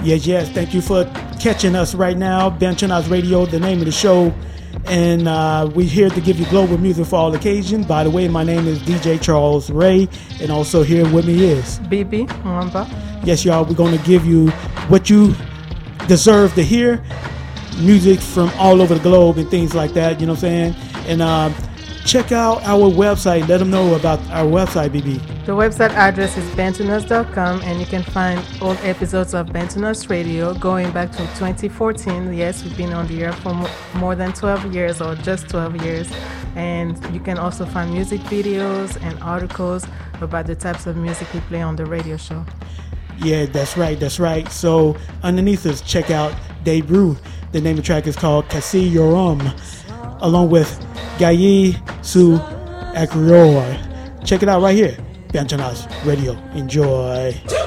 Yes. Thank you for catching us right now. Benchonas Radio, the name of the show. And we're here to give you global music for all occasions. By the way, my name is DJ Charles Ray. And also here with me is... BB Mwamba. Yes, y'all. We're going to give you what you deserve to hear. Music from all over the globe and things like that. You know what I'm saying? And check out our website. Let them know about our website, BB. The website address is bentonas.com, and you can find old episodes of Bentonas Radio going back to 2014. Yes, we've been on the air for more than 12 years or just 12 years. And you can also find music videos and articles about the types of music we play on the radio show. Yeah, that's right. So underneath us, check out Dave Brew. The name of the track is called Kasi Yoram, along with Gaye Su Akrioy. Check it out right here. Benchonas Radio. Enjoy.